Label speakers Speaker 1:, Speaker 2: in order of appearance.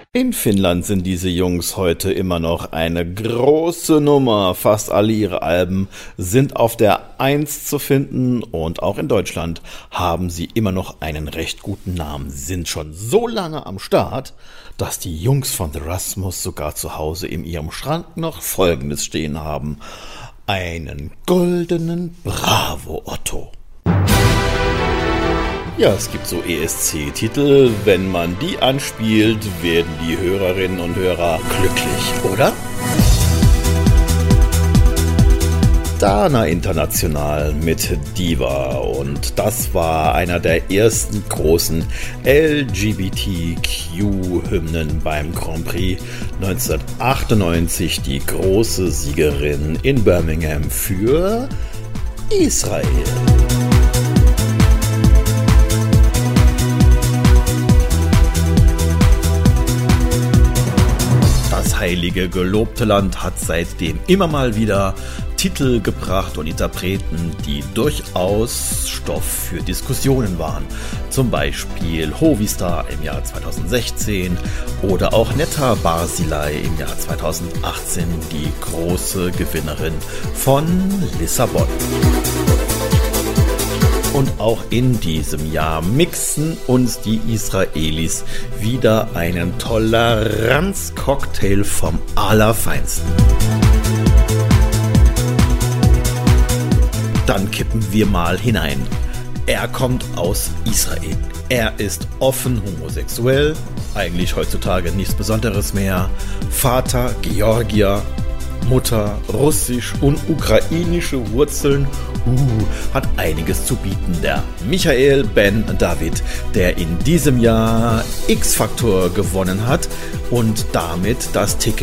Speaker 1: In Finnland sind diese Jungs heute immer noch eine große Nummer. Fast alle ihre Alben sind auf der Eins zu finden und auch in Deutschland haben sie immer noch einen recht guten Namen. Sie sind schon so lange am Start, dass die Jungs von The Rasmus sogar zu Hause in ihrem Schrank noch Folgendes stehen haben: einen goldenen Bravo Otto. Ja, es gibt so ESC-Titel, wenn man die anspielt, werden die Hörerinnen und Hörer glücklich, oder? Dana International mit Diva, und das war einer der ersten großen LGBTQ-Hymnen beim Grand Prix 1998, die große Siegerin in Birmingham für Israel. Das heilige gelobte Land hat seitdem immer mal wieder Titel gebracht und Interpreten, die durchaus Stoff für Diskussionen waren. Zum Beispiel Hovistar im Jahr 2016 oder auch Netta Barzilai im Jahr 2018, die große Gewinnerin von Lissabon. Und auch in diesem Jahr mixen uns die Israelis wieder einen Toleranzcocktail vom Allerfeinsten. Dann kippen wir mal hinein. Er kommt aus Israel. Er ist offen homosexuell, eigentlich heutzutage nichts Besonderes mehr. Vater Georgier, Mutter russisch und ukrainische Wurzeln, hat einiges zu bieten. Der Michael Ben David, der in diesem Jahr X-Factor gewonnen hat und damit das Ticket